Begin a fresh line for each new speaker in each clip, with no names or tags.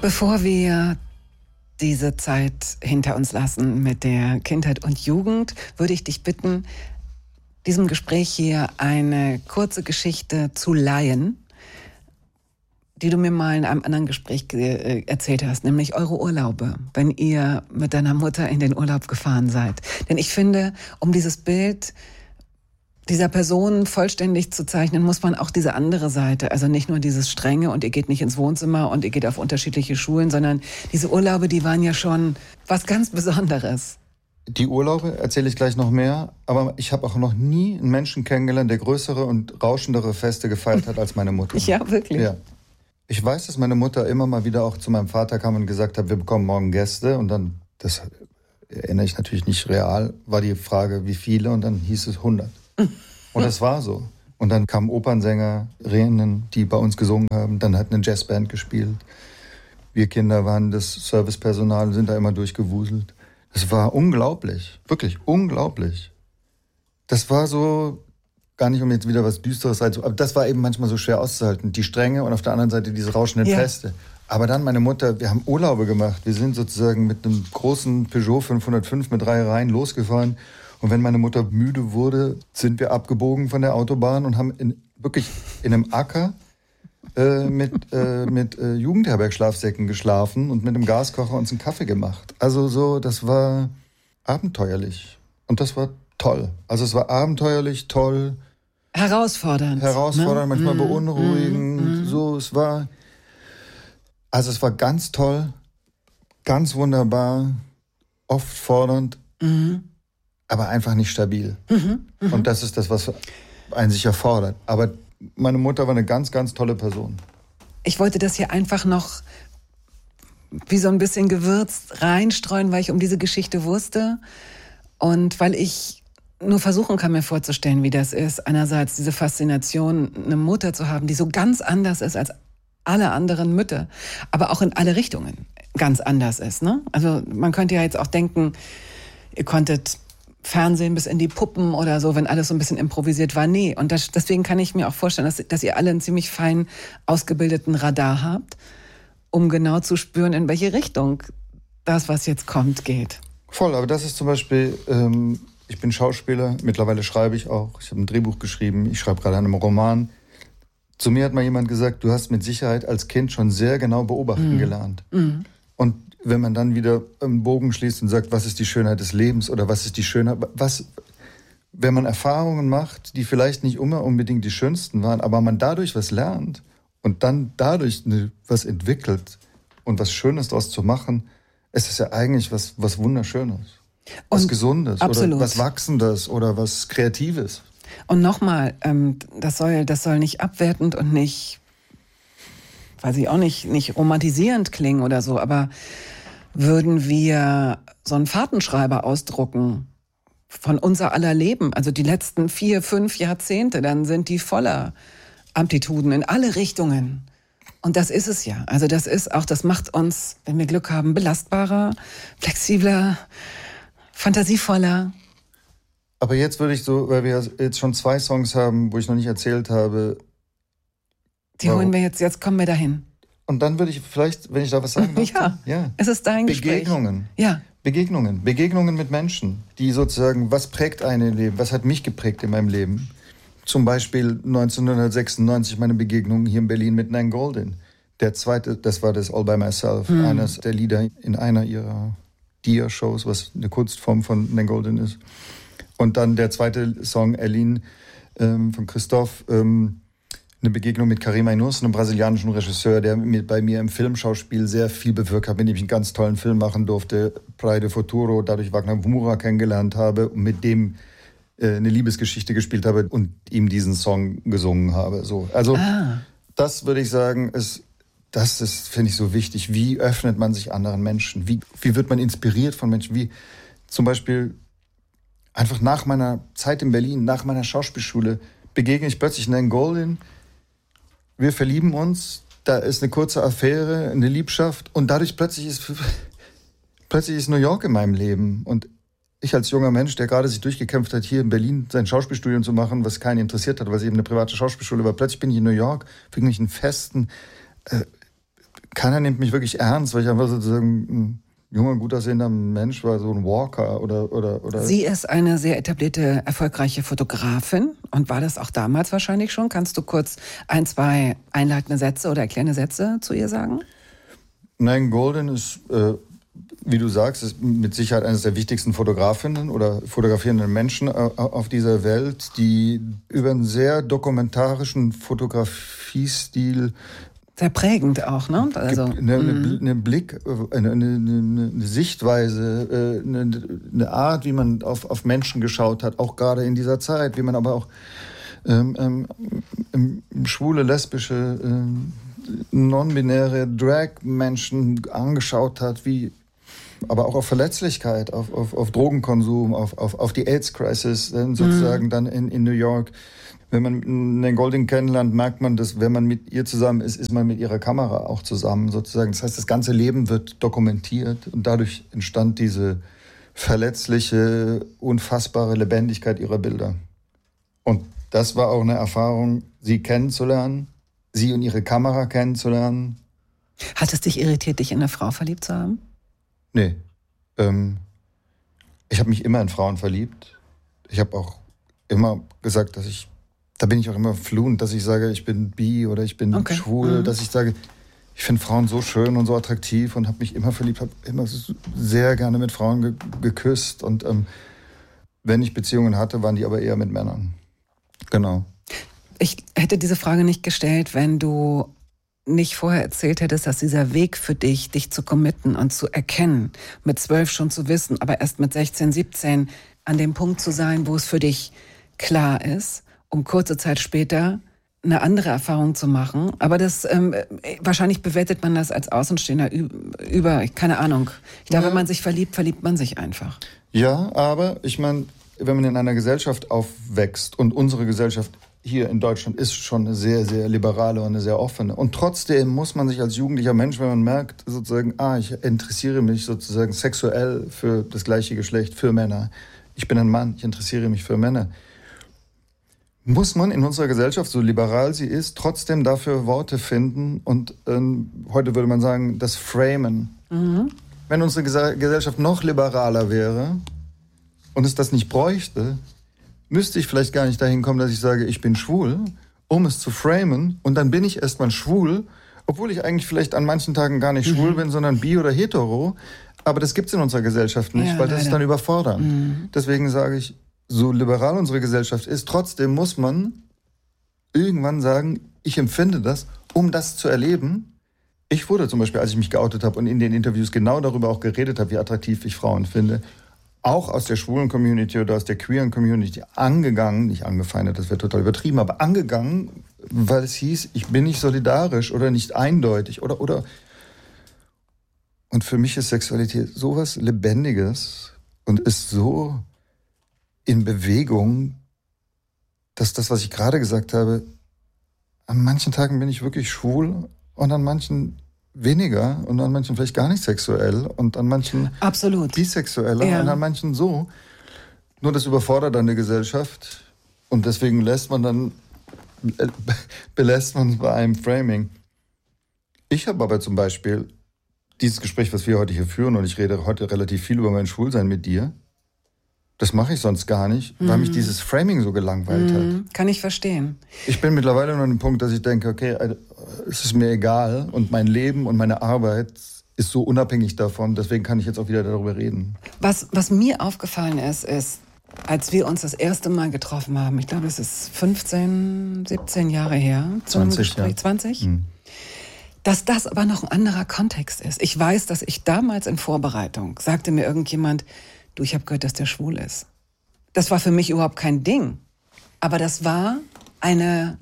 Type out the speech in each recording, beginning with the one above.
Bevor wir diese Zeit hinter uns lassen mit der Kindheit und Jugend, würde ich dich bitten, diesem Gespräch hier eine kurze Geschichte zu leihen, die du mir mal in einem anderen Gespräch erzählt hast, nämlich eure Urlaube, wenn ihr mit deiner Mutter in den Urlaub gefahren seid. Denn ich finde, um dieses Bild dieser Person vollständig zu zeichnen, muss man auch diese andere Seite, also nicht nur dieses Strenge und ihr geht nicht ins Wohnzimmer und ihr geht auf unterschiedliche Schulen, sondern diese Urlaube, die waren ja schon was ganz Besonderes.
Die Urlaube erzähle ich gleich noch mehr, aber ich habe auch noch nie einen Menschen kennengelernt, der größere und rauschendere Feste gefeiert hat als meine Mutter.
Ja, wirklich?
Ja. Ich weiß, dass meine Mutter immer mal wieder auch zu meinem Vater kam und gesagt hat, wir bekommen morgen Gäste. Und dann, das erinnere ich natürlich nicht real, war die Frage, wie viele? Und dann hieß es 100. Und das war so. Und dann kamen Opernsängerinnen, die bei uns gesungen haben. Dann hat eine Jazzband gespielt. Wir Kinder waren das Servicepersonal, sind da immer durchgewuselt. Es war unglaublich, wirklich unglaublich. Das war so, gar nicht um jetzt wieder was Düsteres reinzuholen, aber das war eben manchmal so schwer auszuhalten. Die Strenge und auf der anderen Seite diese rauschenden Feste. Aber dann meine Mutter, wir haben Urlaube gemacht. Wir sind sozusagen mit einem großen Peugeot 505 mit 3 Reihen losgefahren. Und wenn meine Mutter müde wurde, sind wir abgebogen von der Autobahn und haben wirklich in einem Acker mit Jugendherbergschlafsäcken geschlafen und mit einem Gaskocher uns einen Kaffee gemacht. Also so, das war abenteuerlich. Und das war toll. Also es war abenteuerlich, toll.
Herausfordernd.
Herausfordernd, ne? Manchmal beunruhigend. So, es war ganz toll, ganz wunderbar, oft fordernd, aber einfach nicht stabil. Und das ist das, was einen sich erfordert. Aber meine Mutter war eine ganz, ganz tolle Person.
Ich wollte das hier einfach noch wie so ein bisschen gewürzt reinstreuen, weil ich um diese Geschichte wusste und weil ich nur versuchen kann, mir vorzustellen, wie das ist, einerseits diese Faszination, eine Mutter zu haben, die so ganz anders ist als alle anderen Mütter, aber auch in alle Richtungen ganz anders ist, ne? Also man könnte ja jetzt auch denken, ihr konntet Fernsehen bis in die Puppen oder so, wenn alles so ein bisschen improvisiert war. Nee, und deswegen kann ich mir auch vorstellen, dass ihr alle einen ziemlich fein ausgebildeten Radar habt, um genau zu spüren, in welche Richtung das, was jetzt kommt, geht.
Voll, aber das ist zum Beispiel, ich bin Schauspieler, mittlerweile schreibe ich auch, ich habe ein Drehbuch geschrieben, ich schreibe gerade an einem Roman. Zu mir hat mal jemand gesagt, du hast mit Sicherheit als Kind schon sehr genau beobachten gelernt. Und wenn man dann wieder einen Bogen schließt und sagt, was ist die Schönheit des Lebens oder was ist die Schönheit, wenn man Erfahrungen macht, die vielleicht nicht immer unbedingt die schönsten waren, aber man dadurch was lernt und dann dadurch was entwickelt und was Schönes daraus zu machen, ist es ja eigentlich was Wunderschönes. Was Gesundes
absolut.
Oder was Wachsendes oder was Kreatives.
Und nochmal, das soll nicht abwertend und nicht, weiß ich auch nicht romantisierend klingen oder so, aber würden wir so einen Fahrtenschreiber ausdrucken von unser aller Leben, also die letzten 4, 5 Jahrzehnte, dann sind die voller Amplituden in alle Richtungen. Und das ist es ja. Also das macht uns, wenn wir Glück haben, belastbarer, flexibler, fantasievoller.
Aber jetzt würde ich so, weil wir jetzt schon 2 Songs haben, wo ich noch nicht erzählt habe.
Die holen wir jetzt kommen wir dahin.
Und dann würde ich vielleicht, wenn ich da was sagen darf.
Ja, es ist dein Gespräch.
Begegnungen mit Menschen, die sozusagen, was prägt ein Leben, was hat mich geprägt in meinem Leben. Zum Beispiel 1996 meine Begegnung hier in Berlin mit Nan Goldin. Der zweite, das war das All by Myself, eines der Lieder in einer ihrer Dia-Shows, was eine Kunstform von Nan Goldin ist. Und dann der zweite Song, Aline, von Christoph, eine Begegnung mit Karim Ainus, einem brasilianischen Regisseur, der bei mir im Filmschauspiel sehr viel bewirkt hat, mit dem ich einen ganz tollen Film machen durfte, Praia de Futuro, dadurch Wagner Moura kennengelernt habe und mit dem eine Liebesgeschichte gespielt habe und ihm diesen Song gesungen habe. So. Also das würde ich sagen, das ist, finde ich, so wichtig. Wie öffnet man sich anderen Menschen? Wie wird man inspiriert von Menschen? Wie zum Beispiel einfach nach meiner Zeit in Berlin, nach meiner Schauspielschule, begegne ich plötzlich Nan Goldin. Wir verlieben uns, da ist eine kurze Affäre, eine Liebschaft und dadurch plötzlich ist New York in meinem Leben. Und ich als junger Mensch, der gerade sich durchgekämpft hat, hier in Berlin sein Schauspielstudium zu machen, was keinen interessiert hat, weil es eben eine private Schauspielschule war, plötzlich bin ich in New York, für irgendwelchen Festen, keiner nimmt mich wirklich ernst, weil ich einfach sozusagen ein junger, gut aussehender Mensch war, so ein Walker oder.
Sie ist eine sehr etablierte, erfolgreiche Fotografin und war das auch damals wahrscheinlich schon. Kannst du kurz 1, 2 einleitende Sätze oder erklärende Sätze zu ihr sagen?
Nan Goldin ist, wie du sagst, ist mit Sicherheit eines der wichtigsten Fotografinnen oder fotografierenden Menschen auf dieser Welt, die über einen sehr dokumentarischen Fotografiestil
sehr prägend auch, ne?
Also einen Blick, eine Sichtweise, eine Art, wie man auf Menschen geschaut hat, auch gerade in dieser Zeit, wie man aber auch schwule, lesbische, non-binäre Drag-Menschen angeschaut hat, wie aber auch auf Verletzlichkeit, auf Drogenkonsum, auf die AIDS-Crisis sozusagen dann in New York. Wenn man Nan Goldin kennenlernt, merkt man, dass wenn man mit ihr zusammen ist, ist man mit ihrer Kamera auch zusammen sozusagen. Das heißt, das ganze Leben wird dokumentiert und dadurch entstand diese verletzliche, unfassbare Lebendigkeit ihrer Bilder. Und das war auch eine Erfahrung, sie kennenzulernen, sie und ihre Kamera kennenzulernen.
Hat es dich irritiert, dich in eine Frau verliebt zu haben?
Nee. Ich habe mich immer in Frauen verliebt. Ich habe auch immer gesagt, da bin ich auch immer fluent, dass ich sage, ich bin bi oder ich bin schwul, dass ich sage, ich finde Frauen so schön und so attraktiv und habe mich immer verliebt, habe immer sehr gerne mit Frauen geküsst und wenn ich Beziehungen hatte, waren die aber eher mit Männern. Genau.
Ich hätte diese Frage nicht gestellt, wenn du nicht vorher erzählt hättest, dass dieser Weg für dich zu committen und zu erkennen, mit 12 schon zu wissen, aber erst mit 16, 17 an dem Punkt zu sein, wo es für dich klar ist, um kurze Zeit später eine andere Erfahrung zu machen. Aber das wahrscheinlich bewertet man das als Außenstehender über, keine Ahnung. Ich glaube, wenn man sich verliebt, verliebt man sich einfach.
Ja, aber ich meine, wenn man in einer Gesellschaft aufwächst und unsere Gesellschaft hier in Deutschland ist schon eine sehr, sehr liberale und eine sehr offene. Und trotzdem muss man sich als jugendlicher Mensch, wenn man merkt, sozusagen, ich interessiere mich sozusagen sexuell für das gleiche Geschlecht, für Männer. Ich bin ein Mann, ich interessiere mich für Männer. Muss man in unserer Gesellschaft, so liberal sie ist, trotzdem dafür Worte finden und heute würde man sagen, das Framen. Mhm. Wenn unsere Gesellschaft noch liberaler wäre und es das nicht bräuchte, müsste ich vielleicht gar nicht dahin kommen, dass ich sage, ich bin schwul, um es zu framen und dann bin ich erstmal schwul, obwohl ich eigentlich vielleicht an manchen Tagen gar nicht schwul bin, sondern bi oder hetero. Aber das gibt es in unserer Gesellschaft nicht, weil das ist dann überfordernd. Mhm. Deswegen sage ich, so liberal unsere Gesellschaft ist, trotzdem muss man irgendwann sagen, ich empfinde das, um das zu erleben. Ich wurde zum Beispiel, als ich mich geoutet habe und in den Interviews genau darüber auch geredet habe, wie attraktiv ich Frauen finde, auch aus der schwulen Community oder aus der queeren Community angegangen, nicht angefeindet, das wäre total übertrieben, aber angegangen, weil es hieß, ich bin nicht solidarisch oder nicht eindeutig oder. Und für mich ist Sexualität sowas Lebendiges und ist so in Bewegung, dass das, was ich gerade gesagt habe, an manchen Tagen bin ich wirklich schwul und an manchen weniger und an manchen vielleicht gar nicht sexuell und an manchen
absolut
bisexueller und an manchen so. Nur das überfordert dann die Gesellschaft und deswegen belässt man es bei einem Framing. Ich habe aber zum Beispiel dieses Gespräch, was wir heute hier führen, und ich rede heute relativ viel über mein Schwulsein mit dir, das mache ich sonst gar nicht, weil mich dieses Framing so gelangweilt hat.
Kann ich verstehen.
Ich bin mittlerweile nur an dem Punkt, dass ich denke, okay, es ist mir egal und mein Leben und meine Arbeit ist so unabhängig davon, deswegen kann ich jetzt auch wieder darüber reden.
Was mir aufgefallen ist, als wir uns das erste Mal getroffen haben, ich glaube, es ist 15, 17 Jahre her,
20, ja.
20, dass das aber noch ein anderer Kontext ist. Ich weiß, dass ich damals in Vorbereitung sagte mir irgendjemand, du, ich habe gehört, dass der schwul ist. Das war für mich überhaupt kein Ding. Aber das war eine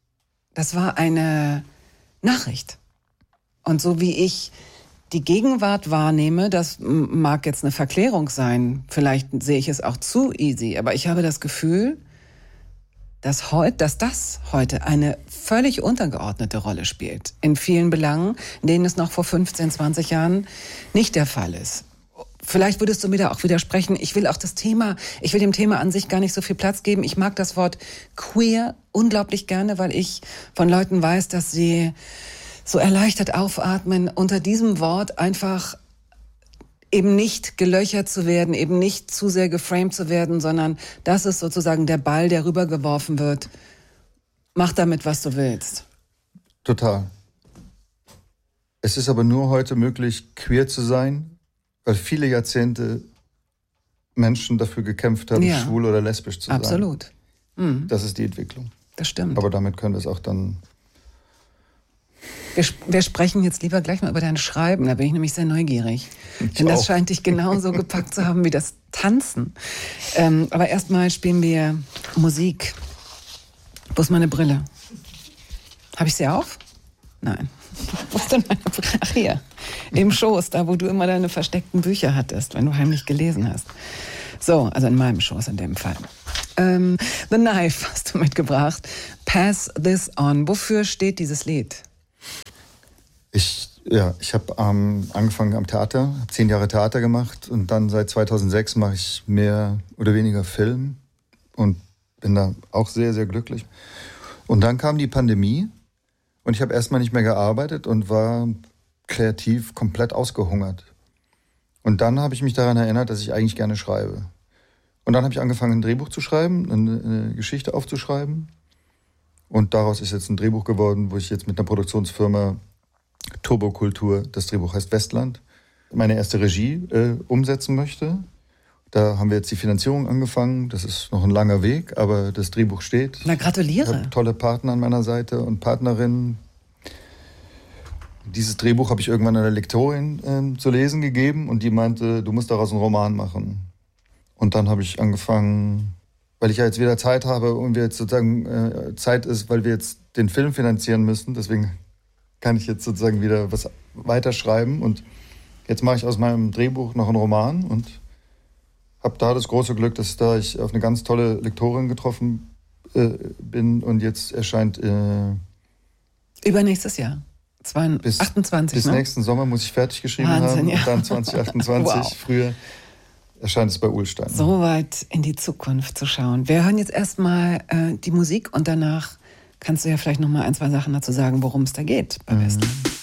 Nachricht. Und so wie ich die Gegenwart wahrnehme, das mag jetzt eine Verklärung sein, vielleicht sehe ich es auch zu easy, aber ich habe das Gefühl, dass das heute eine völlig untergeordnete Rolle spielt. In vielen Belangen, in denen es noch vor 15, 20 Jahren nicht der Fall ist. Vielleicht würdest du mir da auch widersprechen. Ich will dem Thema an sich gar nicht so viel Platz geben. Ich mag das Wort queer unglaublich gerne, weil ich von Leuten weiß, dass sie so erleichtert aufatmen, unter diesem Wort einfach eben nicht gelöchert zu werden, eben nicht zu sehr geframed zu werden, sondern das ist sozusagen der Ball, der rübergeworfen wird. Mach damit, was du willst.
Total. Es ist aber nur heute möglich, queer zu sein, weil viele Jahrzehnte Menschen dafür gekämpft haben, schwul oder lesbisch zu sein.
Absolut. Mhm.
Das ist die Entwicklung.
Das stimmt.
Aber damit können wir es auch dann...
Wir sprechen jetzt lieber gleich mal über dein Schreiben, da bin ich nämlich sehr neugierig. Denn das scheint dich genauso gepackt zu haben wie das Tanzen. Aber erstmal spielen wir Musik. Wo ist meine Brille? Habe ich sie auf? Nein. Wo ist denn meine Brille? Ach, hier. Im Schoß, da wo du immer deine versteckten Bücher hattest, wenn du heimlich gelesen hast. So, also in meinem Schoß in dem Fall. The Knife hast du mitgebracht. Pass This On. Wofür steht dieses Lied?
Ich habe angefangen am Theater, habe 10 Jahre Theater gemacht und dann seit 2006 mache ich mehr oder weniger Film und bin da auch sehr, sehr glücklich. Und dann kam die Pandemie und ich habe erstmal nicht mehr gearbeitet und war kreativ komplett ausgehungert. Und dann habe ich mich daran erinnert, dass ich eigentlich gerne schreibe. Und dann habe ich angefangen, ein Drehbuch zu schreiben, eine Geschichte aufzuschreiben. Und daraus ist jetzt ein Drehbuch geworden, wo ich jetzt mit einer Produktionsfirma Turbokultur, das Drehbuch heißt Westland, meine erste Regie umsetzen möchte. Da haben wir jetzt die Finanzierung angefangen. Das ist noch ein langer Weg, aber das Drehbuch steht.
Na, gratuliere.
Ich habe tolle Partner an meiner Seite und Partnerinnen. Dieses Drehbuch habe ich irgendwann einer Lektorin zu lesen gegeben und die meinte, du musst daraus einen Roman machen. Und dann habe ich angefangen, weil ich ja jetzt wieder Zeit habe und wir jetzt sozusagen Zeit ist, weil wir jetzt den Film finanzieren müssen. Deswegen kann ich jetzt sozusagen wieder was weiterschreiben. Und jetzt mache ich aus meinem Drehbuch noch einen Roman und habe da das große Glück, dass ich auf eine ganz tolle Lektorin getroffen bin und jetzt erscheint...
Übernächstes Jahr. 28,
bis nächsten Sommer muss ich fertig geschrieben haben.
Ja.
Und dann 2028, wow. Früher erscheint es bei Uhlstein.
So weit in die Zukunft zu schauen. Wir hören jetzt erstmal die Musik und danach kannst du ja vielleicht noch mal 1, 2 Sachen dazu sagen, worum es da geht bei Westland.